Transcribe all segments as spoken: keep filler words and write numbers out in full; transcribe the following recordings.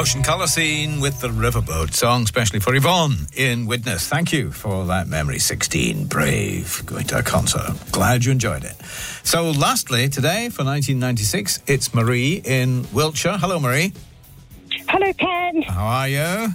Ocean Colour Scene with the Riverboat song, especially for Yvonne in Widnes. Thank you for that memory. sixteen, brave, going to a concert. Glad you enjoyed it. So lastly, today for nineteen ninety-six, it's Marie in Wiltshire. Hello, Marie. Hello, Ken. How are you?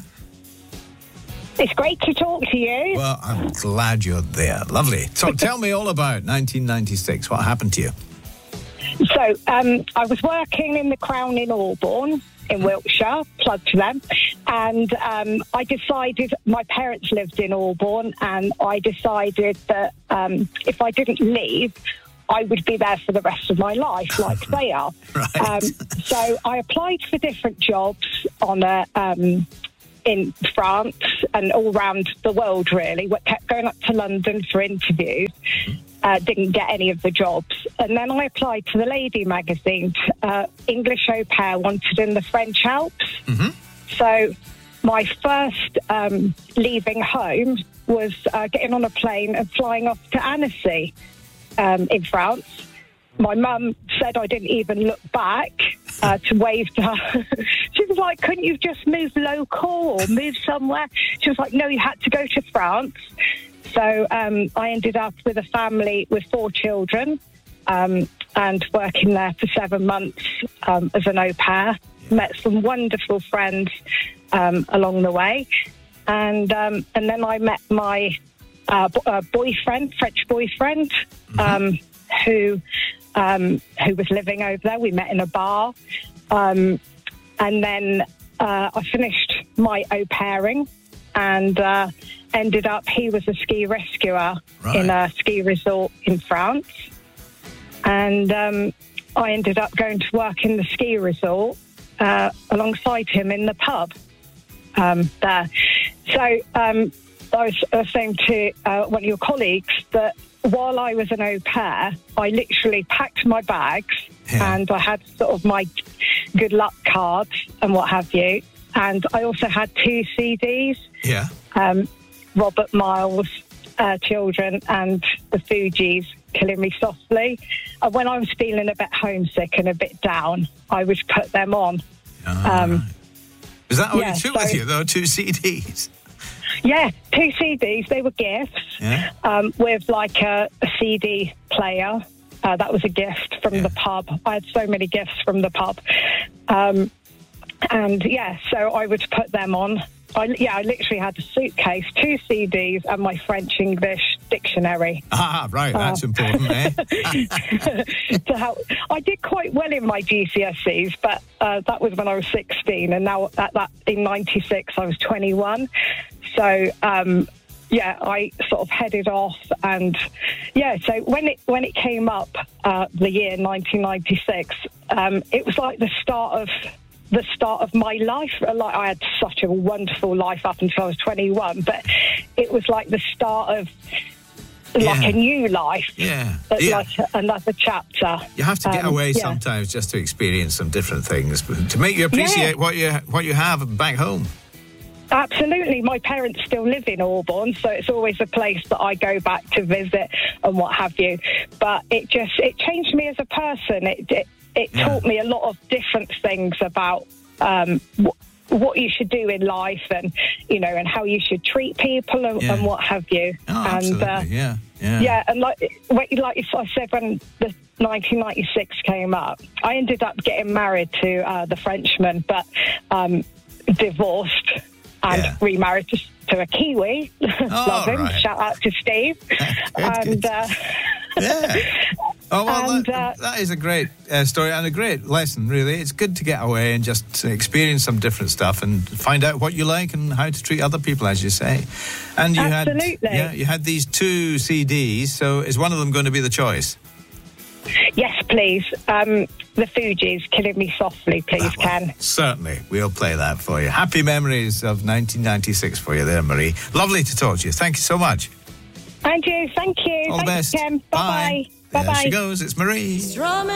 It's great to talk to you. Well, I'm glad you're there. Lovely. So tell me all about nineteen ninety-six. What happened to you? So, um, I was working in the Crown in Albourne, in Wiltshire, plug to them, and um, I decided, my parents lived in Albourne, and I decided that um, if I didn't leave, I would be there for the rest of my life, like they are. Right. Um, so I applied for different jobs on a, um, in France and all around the world, really. We kept going up to London for interviews. Uh, didn't get any of the jobs. And then I applied to the Lady magazine, uh, English au pair wanted in the French Alps. Mm-hmm. So my first um, leaving home was uh, getting on a plane and flying off to Annecy um, in France. My mum said I didn't even look back uh, to wave to her. She was like, couldn't you just move local or move somewhere? She was like, no, you had to go to France. So um, I ended up with a family with four children um, and working there for seven months um, as an au pair. Met some wonderful friends um, along the way. And um, and then I met my uh, b- uh, boyfriend, French boyfriend, mm-hmm. um, who um, who was living over there. We met in a bar. Um, and then uh, I finished my au pairing and... Uh, ended up, he was a ski rescuer right. in a ski resort in France. And um, I ended up going to work in the ski resort uh, alongside him in the pub um, there. So um, I was uh, saying to uh, one of your colleagues that while I was an au pair, I literally packed my bags yeah. and I had sort of my good luck cards and what have you. And I also had two C Ds. Yeah. Um, Robert Miles, uh, Children, and the Fugees, Killing Me Softly. And when I was feeling a bit homesick and a bit down, I would put them on. Oh, um, right. Is that all yeah, you took so, with you, though, two C Ds? Yeah, two C Ds. They were gifts yeah. um, with like a, a C D player. Uh, that was a gift from yeah. the pub. I had so many gifts from the pub. Um, and, yeah, so I would put them on. I, yeah, I literally had a suitcase, two C Ds, and my French-English dictionary. Ah, right, that's uh, important, eh? to help. I did quite well in my G C S Es, but uh, that was when I was sixteen, and now at that in ninety-six I was twenty-one. So, um, yeah, I sort of headed off, and yeah, so when it when it came up, uh, the year nineteen ninety-six, um, it was like the start of. the start of my life. Like I had such a wonderful life up until I was twenty-one, but it was like the start of like yeah. a new life. Yeah. Like yeah. another chapter. You have to get um, away yeah. sometimes just to experience some different things, to make you appreciate yeah. what you what you have back home. Absolutely. My parents still live in Albourne, so it's always a place that I go back to visit and what have you. But it just, it changed me as a person. It, it It yeah. taught me a lot of different things about um, w- what you should do in life, and you know, and how you should treat people and, yeah. and what have you. Oh, and absolutely. Uh, yeah, yeah, yeah. And like, like I said, when the nineteen ninety-six came up, I ended up getting married to uh, the Frenchman, but um, divorced and yeah. remarried to, to a Kiwi. Oh, Love him. right. Shout out to Steve. good, and. good. Uh, yeah. Oh, well, and, that, uh, that is a great uh, story and a great lesson, really. It's good to get away and just experience some different stuff and find out what you like and how to treat other people, as you say. And you Absolutely. had, yeah, you had these two C Ds, so is one of them going to be the choice? Yes, please. Um, the Fugees, Killing Me Softly, please, Ken. Certainly. We'll play that for you. Happy memories of nineteen ninety-six for you there, Marie. Lovely to talk to you. Thank you so much. And you. Thank you. All the Thanks, best. Ken. Bye-bye. Bye. Bye-bye. There she goes. It's Marie.